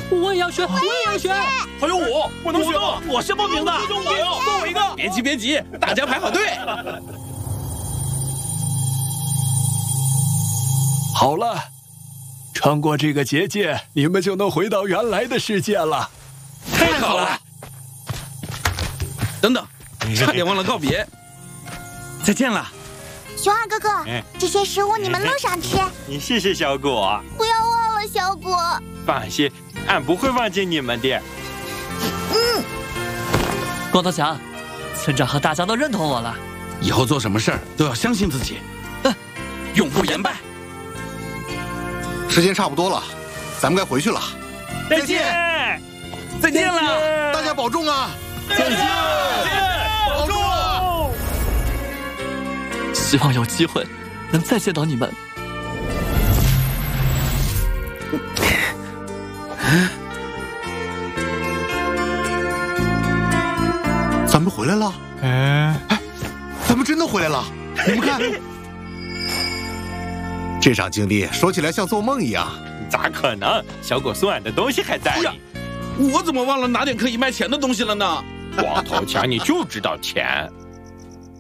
我也要学，我也要学。 还有我能学吗？ 我是报名的， 送我一个。 别急，大家排好队。 好了，穿过这个结界，你们就能回到原来的世界了。 太好了！等等，差点忘了告别。再见了， 熊二哥哥，这些食物你们路上吃。 谢谢小果， 不要忘了小果。 放心，俺不会忘记你们的。 光头强，村长和大家都认同我了。 以后做什么事儿都要相信自己，永不言败。 时间差不多了，咱们该回去了。 再见， 再见了， 大家保重啊！ 再见，保重。 希望有机会能再见到你们。 咱们回来了。哎，咱们真的回来了！你们看，这场经历说起来像做梦一样。 咋可能？小果送俺的东西还在呢。 我怎么忘了拿点可以卖钱的东西了呢？ 光头强，你就知道钱。